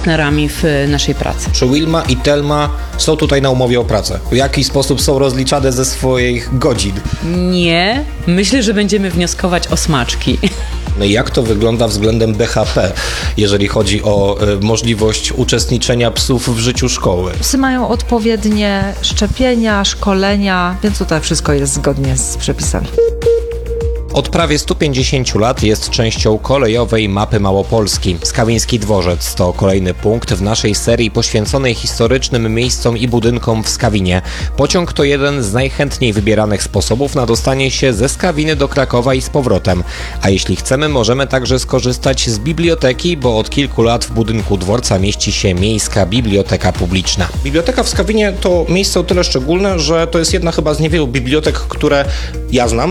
partnerami w naszej pracy. Czy Wilma i Telma są tutaj na umowie o pracę? W jaki sposób są rozliczane ze swoich godzin? Nie, myślę, że będziemy wnioskować o smaczki. No i jak to wygląda względem BHP, jeżeli chodzi o możliwość uczestniczenia psów w życiu szkoły? Psy mają odpowiednie szczepienia, szkolenia, więc tutaj wszystko jest zgodnie z przepisami. Od prawie 150 lat jest częścią kolejowej mapy Małopolski. Skawiński Dworzec to kolejny punkt w naszej serii poświęconej historycznym miejscom i budynkom w Skawinie. Pociąg to jeden z najchętniej wybieranych sposobów na dostanie się ze Skawiny do Krakowa i z powrotem. A jeśli chcemy, możemy także skorzystać z biblioteki, bo od kilku lat w budynku dworca mieści się Miejska Biblioteka Publiczna. Biblioteka w Skawinie to miejsce o tyle szczególne, że to jest jedna chyba z niewielu bibliotek, które ja znam